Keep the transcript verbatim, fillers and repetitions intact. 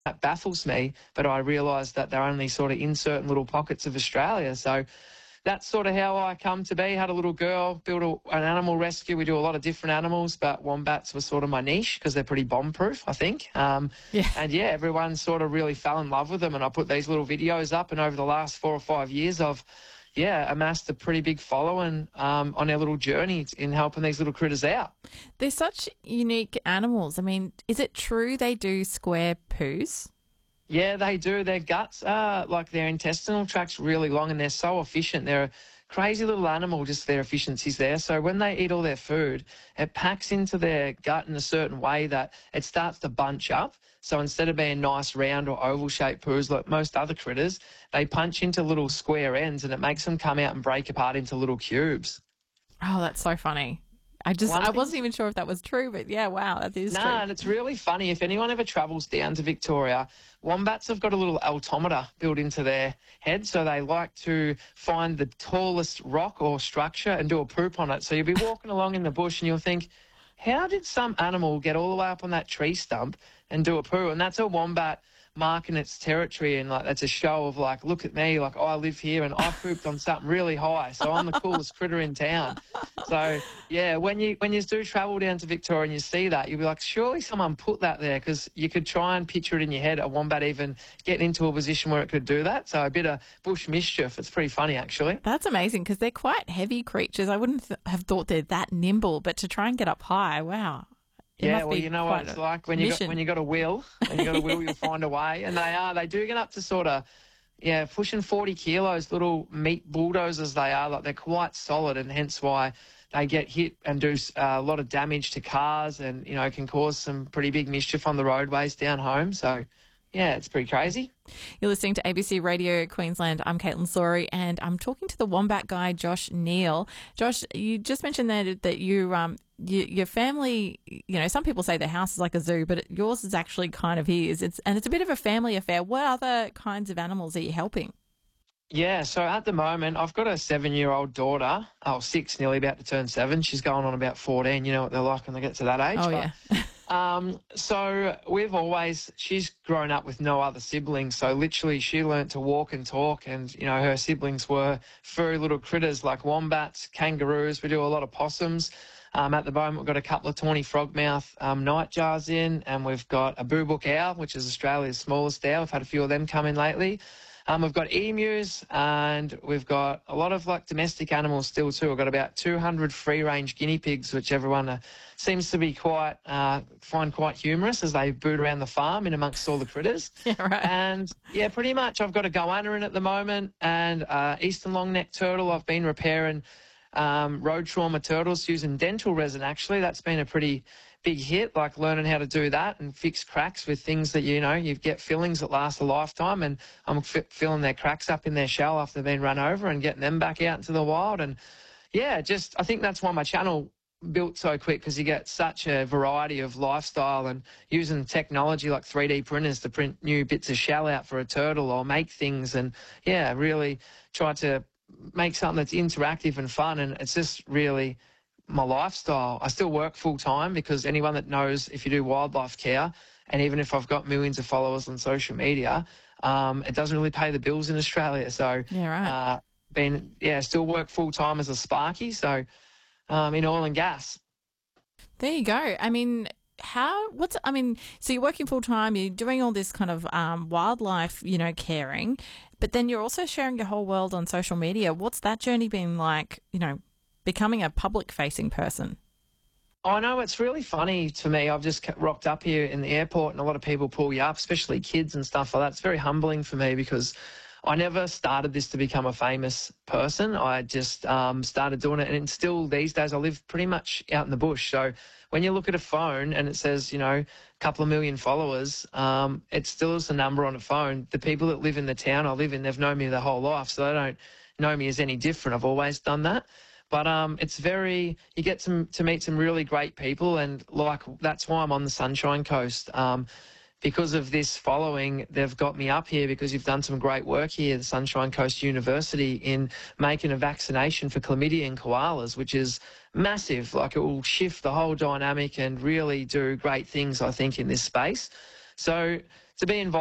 that baffles me, but I realise that they're only sort of in certain little pockets of Australia. So that's sort of how I come to be. Had a little girl, built a, an animal rescue. We do a lot of different animals, but wombats were sort of my niche because they're pretty bomb-proof, I think. Um, Yeah. And, yeah, everyone sort of really fell in love with them, and I put these little videos up, and over the last four or five years I've, yeah, amassed a pretty big following um, on our little journey in helping these little critters out. They're such unique animals. I mean, is it true they do square poos? Yeah, they do. Their guts are, like their intestinal tract's really long, and they're so efficient. They're a crazy little animal, just their efficiency's there. So when they eat all their food, it packs into their gut in a certain way that it starts to bunch up. So instead of being nice round or oval-shaped poos like most other critters, they punch into little square ends, and it makes them come out and break apart into little cubes. Oh, that's so funny. I just, One I thing- wasn't even sure if that was true, but yeah, wow, that is Nah, true. and it's really funny. If anyone ever travels down to Victoria, wombats have got a little altimeter built into their head, so they like to find the tallest rock or structure and do a poop on it. So you'll be walking along in the bush and you'll think, how did some animal get all the way up on that tree stump and do a poo? And that's a wombat marking its territory, and like that's a show of like, look at me, like I live here and I pooped on something really high, so I'm the coolest critter in town. So yeah, when you when you do travel down to Victoria and you see that, you'll be like, surely someone put that there, because you could try and picture it in your head, a wombat even getting into a position where it could do that. So a bit of bush mischief. It's pretty funny, actually. That's amazing because they're quite heavy creatures. I wouldn't th- have thought they're that nimble, but to try and get up high, wow. It Yeah, must well, be you know quite what it's a like when you got, mission. when you got a will, when you got a will, you'll find a way. And they are, they do get up to sort of, yeah, pushing forty kilos, little meat bulldozers they are. Like they're quite solid, and hence why they get hit and do uh, a lot of damage to cars, and you know can cause some pretty big mischief on the roadways down home. So, yeah, it's pretty crazy. You're listening to A B C Radio Queensland. I'm Caitlin Sorey, and I'm talking to the wombat guy, Josh Neal. Josh, you just mentioned that that you, um, you, your family, you know, some people say their house is like a zoo, but yours is actually kind of is. It's and it's a bit of a family affair. What other kinds of animals are you helping? Yeah, so at the moment, I've got a seven-year-old daughter, oh, six, nearly about to turn seven. She's going on about fourteen. You know what they're like when they get to that age. Oh, but, yeah. um, so we've always, she's grown up with no other siblings. So literally she learnt to walk and talk, and, you know, her siblings were furry little critters like wombats, kangaroos. We do a lot of possums. Um, at the moment, we've got a couple of tawny frogmouth um, nightjars in, and we've got a boobook owl, which is Australia's smallest owl. We've had a few of them come in lately. Um, we've got emus, and we've got a lot of like domestic animals still too. We've got about two hundred free-range guinea pigs, which everyone uh, seems to be quite uh, find quite humorous as they boot around the farm in amongst all the critters. Yeah, right. And yeah, pretty much I've got a goanna in at the moment, and uh, eastern long-necked turtle. I've been repairing um, road trauma turtles using dental resin. Actually, that's been a pretty big hit, like learning how to do that and fix cracks with things that, you know, you get fillings that last a lifetime, and I'm f- filling their cracks up in their shell after they've been run over and getting them back out into the wild. And yeah, just I think that's why my channel built so quick, because you get such a variety of lifestyle and using technology like three D printers to print new bits of shell out for a turtle or make things, and yeah, really try to make something that's interactive and fun. And it's just really my lifestyle. I still work full time, because anyone that knows, if you do wildlife care, and even if I've got millions of followers on social media, um, it doesn't really pay the bills in Australia. So Yeah, right. uh, been yeah, still work full time as a Sparky. So um, in oil and gas. There you go. I mean, how, what's, I mean, so you're working full time, you're doing all this kind of um, wildlife, you know, caring, but then you're also sharing your whole world on social media. What's that journey been like, you know, becoming a public facing person? I know, it's really funny to me. I've just rocked up here in the airport and a lot of people pull you up, especially kids and stuff like that. It's very humbling for me, because I never started this to become a famous person. I just um, started doing it, and still these days I live pretty much out in the bush. So when you look at a phone and it says, you know, a couple of million followers, um, it still is a number on a phone. The people that live in the town I live in, they've known me their whole life, so they don't know me as any different. I've always done that. But um, it's very, you get some, to meet some really great people, and like that's why I'm on the Sunshine Coast. Um, because of this following, they've got me up here because you've done some great work here at Sunshine Coast University in making a vaccination for chlamydia in koalas, which is massive. Like, it will shift the whole dynamic and really do great things, I think, in this space. So to be involved.